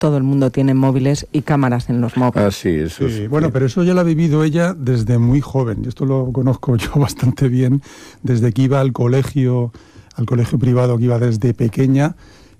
todo el mundo tiene móviles y cámaras en los móviles. Ah, sí, eso Sí, sí. bueno, pero eso ya lo ha vivido ella desde muy joven. Esto lo conozco yo bastante bien, desde que iba al colegio privado que iba desde pequeña.